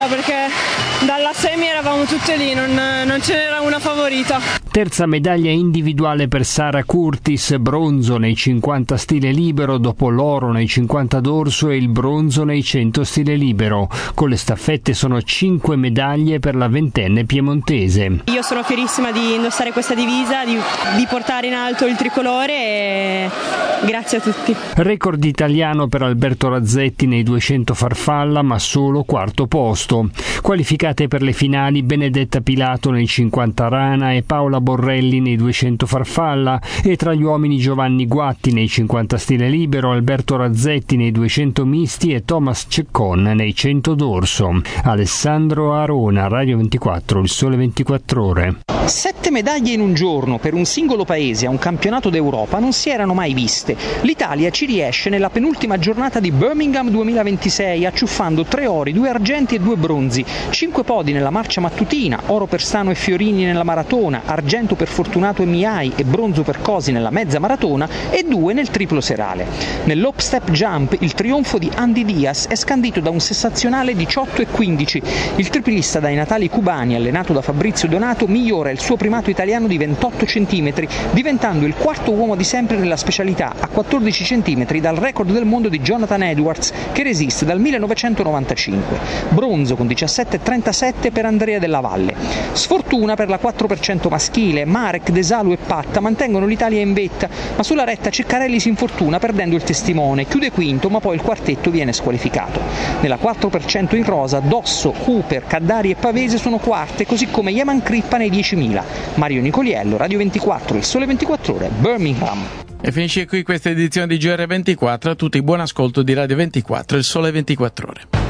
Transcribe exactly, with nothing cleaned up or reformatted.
perché dalla semi eravamo tutte lì, non, non ce n'era una favorita. Terza medaglia individuale per Sara Curtis, bronzo nei cinquanta stile libero dopo l'oro nei cinquanta dorso e il bronzo nei cento stile libero. Con le staffette sono cinque medaglie per la ventenne piemontese. Io sono fierissima di indossare questa divisa, di, di portare in alto il tricolore e grazie a tutti. Record italiano per Alberto Razzetti nei duecento farfalla, ma solo quarto posto. Qualificate per le finali Benedetta Pilato nei cinquanta rana e Paola Borrelli nei duecento farfalla, e tra gli uomini Giovanni Guatti nei cinquanta stile libero, Alberto Razzetti nei duecento misti e Thomas Ceccon nei cento dorso. Alessandro Arona, Radio ventiquattro, Il Sole ventiquattro Ore. Sette medaglie in un giorno per un singolo paese a un campionato d'Europa non si erano mai viste. L'Italia ci riesce nella penultima giornata di Birmingham duemilaventisei, acciuffando tre ori, due argenti e due bronzi, cinque podi nella marcia mattutina, oro per Stano e Fiorini nella maratona, argento per Fortunato e Miai e bronzo per Cosi nella mezza maratona e due nel triplo serale. Nell'hop step jump il trionfo di Andy Diaz è scandito da un sensazionale diciotto e quindici. Il triplista dai natali cubani, allenato da Fabrizio Donato, migliora il suo primato italiano di ventotto centimetri, diventando il quarto uomo di sempre nella specialità, a quattordici centimetri dal record del mondo di Jonathan Edwards, che resiste dal millenovecentonovantacinque. Bronzo con diciassette e trentasette per Andrea Della Valle. Sfortuna per la quattro per cento maschile, Marek, Desalu e Patta mantengono l'Italia in vetta, ma sulla retta Ceccarelli si infortuna perdendo il testimone, chiude quinto ma poi il quartetto viene squalificato. Nella quattro per cento in rosa Dosso, Cooper, Caddari e Pavese sono quarte, così come Yeman Crippa nei diecimila. Mario Nicoliello, Radio ventiquattro, Il Sole ventiquattro Ore, Birmingham. E finisce qui questa edizione di G R ventiquattro. A tutti buon ascolto di Radio ventiquattro, Il Sole ventiquattro Ore.